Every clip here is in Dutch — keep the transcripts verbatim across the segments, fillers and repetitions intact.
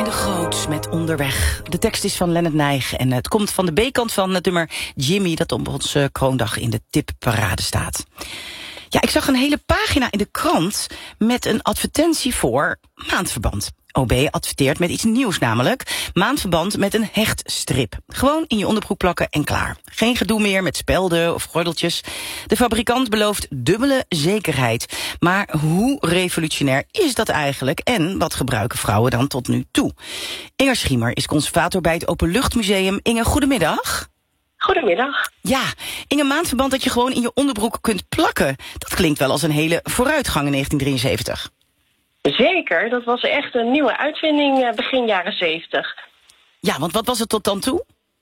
de Groot met Onderweg. De tekst is van Lennart Nijg en het komt van de B-kant van het nummer Jimmy, dat op onze kroondag in de tipparade staat. Ja, ik zag een hele pagina in de krant met een advertentie voor Maandverband. O B adverteert met iets nieuws namelijk. Maandverband met een hechtstrip. Gewoon in je onderbroek plakken en klaar. Geen gedoe meer met spelden of gordeltjes. De fabrikant belooft dubbele zekerheid. Maar hoe revolutionair is dat eigenlijk? En wat gebruiken vrouwen dan tot nu toe? Inger Schiemer is conservator bij het Openluchtmuseum. Inge, goedemiddag. Goedemiddag. Ja, in een maandverband dat je gewoon in je onderbroek kunt plakken. Dat klinkt wel als een hele vooruitgang in negentien drieënzeventig. Zeker, dat was echt een nieuwe uitvinding begin jaren zeventig. Ja, want wat was het tot dan toe?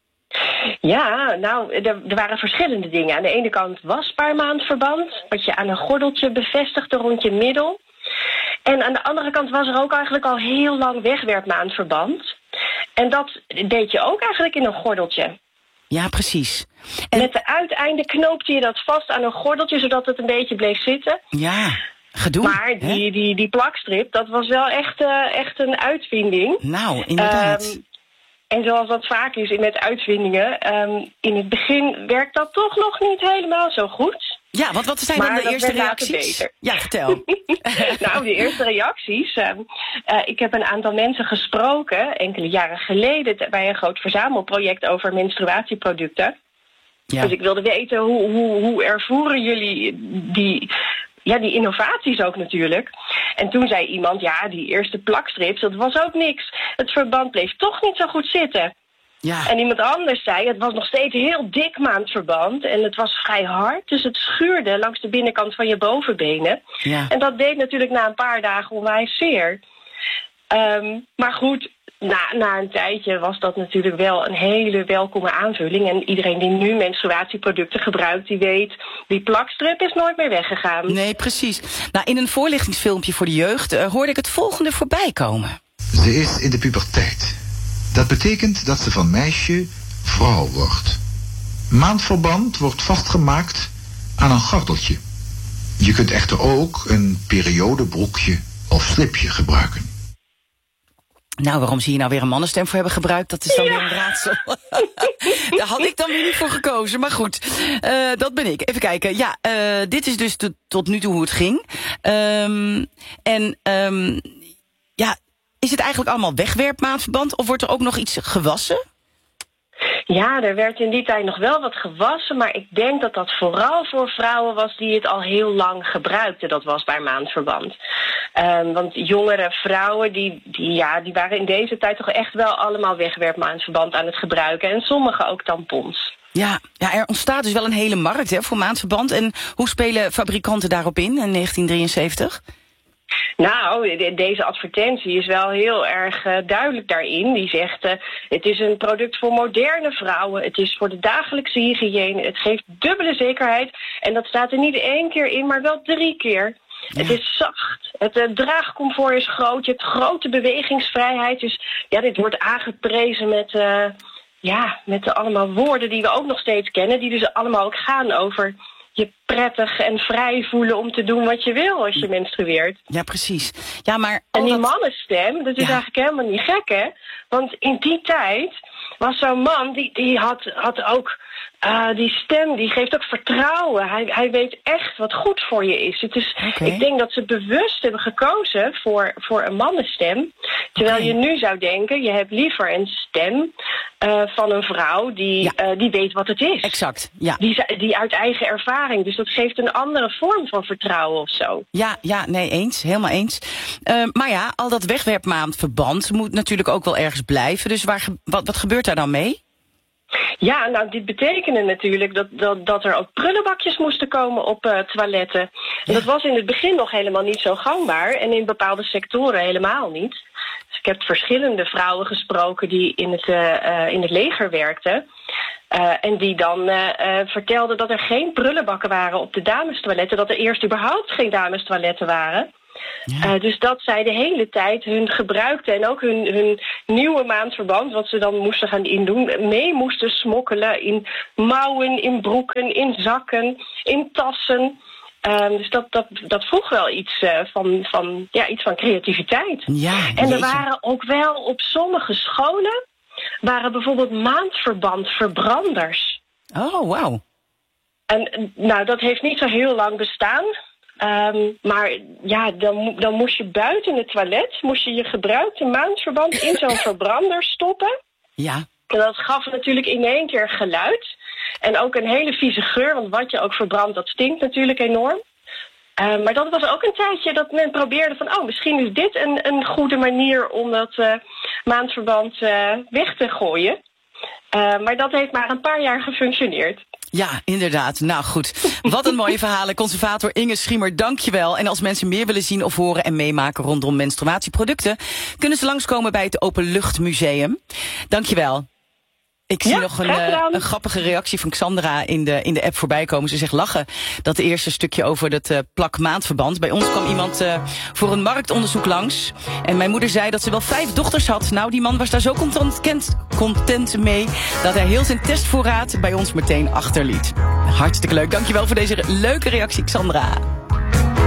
Ja, nou, er, er waren verschillende dingen. Aan de ene kant wasbaarmaandverband, wat je aan een gordeltje bevestigde rond je middel. En aan de andere kant was er ook eigenlijk al heel lang wegwerpmaandverband. En dat deed je ook eigenlijk in een gordeltje. Ja, precies. En met de uiteinden knoopte je dat vast aan een gordeltje, zodat het een beetje bleef zitten. Ja, gedoe. Maar die, die, die, die plakstrip, dat was wel echt, uh, echt een uitvinding. Nou, inderdaad. Um, en zoals dat vaak is met uitvindingen, um, in het begin werkt dat toch nog niet helemaal zo goed. Ja, want wat zijn maar dan de eerste reacties? Beter. Ja, vertel. Nou, de eerste reacties. Uh, uh, ik heb een aantal mensen gesproken, enkele jaren geleden, bij een groot verzamelproject over menstruatieproducten. Ja. Dus ik wilde weten, hoe, hoe, hoe ervoeren jullie die, ja, die innovaties ook natuurlijk? En toen zei iemand, ja, die eerste plakstrips, dat was ook niks. Het verband bleef toch niet zo goed zitten. Ja. En iemand anders zei, het was nog steeds heel dik maandverband en het was vrij hard, dus het schuurde langs de binnenkant van je bovenbenen. Ja. En dat deed natuurlijk na een paar dagen onwijs zeer. Um, maar goed, na, na een tijdje was dat natuurlijk wel een hele welkome aanvulling. En iedereen die nu menstruatieproducten gebruikt, die weet, die plakstrip is nooit meer weggegaan. Nee, precies. Nou, in een voorlichtingsfilmpje voor de jeugd uh, hoorde ik het volgende voorbij komen. Ze is in de puberteit. Dat betekent dat ze van meisje vrouw wordt. Maandverband wordt vastgemaakt aan een gordeltje. Je kunt echter ook een periodebroekje of slipje gebruiken. Nou, waarom zie je nou weer een mannenstem voor hebben gebruikt? Dat is dan ja. weer een raadsel. Daar had ik dan weer niet voor gekozen, maar goed. Uh, dat ben ik. Even kijken. Ja, uh, dit is dus tot, tot nu toe hoe het ging. Um, en um, ja... Is het eigenlijk allemaal wegwerpmaandverband of wordt er ook nog iets gewassen? Ja, er werd in die tijd nog wel wat gewassen, maar ik denk dat dat vooral voor vrouwen was die het al heel lang gebruikten, dat wasbaarmaandverband. Um, want jongere vrouwen, die, die, ja, die waren in deze tijd toch echt wel allemaal wegwerpmaandverband aan het gebruiken en sommigen ook tampons. Ja, ja, er ontstaat dus wel een hele markt hè, voor maandverband. En hoe spelen fabrikanten daarop in in negentien drieënzeventig? Nou, de, deze advertentie is wel heel erg uh, duidelijk daarin. Die zegt, uh, het is een product voor moderne vrouwen. Het is voor de dagelijkse hygiëne. Het geeft dubbele zekerheid. En dat staat er niet één keer in, maar wel drie keer. Ja. Het is zacht. Het uh, draagcomfort is groot. Je hebt grote bewegingsvrijheid. Dus ja, dit wordt aangeprezen met, uh, ja, met de allemaal woorden die we ook nog steeds kennen. Die dus allemaal ook gaan over je prettig en vrij voelen om te doen wat je wil als je menstrueert. Ja, precies. Ja, maar en die dat... mannenstem, dat is ja. eigenlijk helemaal niet gek, hè? Want in die tijd was zo'n man, die, die had, had ook... Uh, die stem, die geeft ook vertrouwen. Hij, hij weet echt wat goed voor je is. Het is okay. Ik denk dat ze bewust hebben gekozen voor, voor een mannenstem. Terwijl okay. je nu zou denken, je hebt liever een stem uh, van een vrouw die, ja. uh, die weet wat het is. Exact, ja. Die, die uit eigen ervaring. Dus dat geeft een andere vorm van vertrouwen of zo. Ja, ja, nee, eens. Helemaal eens. Uh, maar ja, al dat wegwerpmaandverband moet natuurlijk ook wel ergens blijven. Dus waar, wat, wat gebeurt daar dan mee? Ja, nou, dit betekende natuurlijk dat, dat, dat er ook prullenbakjes moesten komen op uh, toiletten. En ja. dat was in het begin nog helemaal niet zo gangbaar en in bepaalde sectoren helemaal niet. Dus ik heb verschillende vrouwen gesproken die in het, uh, uh, in het leger werkten. Uh, en die dan uh, uh, vertelden dat er geen prullenbakken waren op de damestoiletten. Dat er eerst überhaupt geen damestoiletten waren. Ja. Uh, dus dat zij de hele tijd hun gebruikten en ook hun, hun nieuwe maandverband, wat ze dan moesten gaan indoen, mee moesten smokkelen in mouwen, in broeken, in zakken, in tassen. Um, dus dat, dat, dat vroeg wel iets, uh, van, van, ja, iets van creativiteit. Ja, en er jeetje. waren ook wel op sommige scholen... waren bijvoorbeeld maandverbandverbranders. Oh, wauw. En nou, dat heeft niet zo heel lang bestaan. Um, maar ja, dan, dan moest je buiten het toilet... moest je je gebruikte maandverband in zo'n verbrander stoppen. Ja. En dat gaf natuurlijk in één keer geluid. En ook een hele vieze geur, want wat je ook verbrandt, dat stinkt natuurlijk enorm. Uh, maar dat was ook een tijdje dat men probeerde van... oh, misschien is dit een, een goede manier om dat uh, maandverband uh, weg te gooien. Uh, maar dat heeft maar een paar jaar gefunctioneerd. Ja, inderdaad. Nou goed, wat een mooie verhalen. Conservator Inge Schiemer, dankjewel. En als mensen meer willen zien of horen en meemaken rondom menstruatieproducten... kunnen ze langskomen bij het Openluchtmuseum. Dankjewel. Ik zie ja, nog een, uh, een grappige reactie van Xandra in de, in de app voorbij komen. Ze zegt lachen dat eerste stukje over dat uh, plak maandverband. Bij ons kwam iemand uh, voor een marktonderzoek langs. En mijn moeder zei dat ze wel vijf dochters had. Nou, die man was daar zo content, content mee dat hij heel zijn testvoorraad bij ons meteen achterliet. Hartstikke leuk. Dankjewel voor deze leuke reactie, Xandra.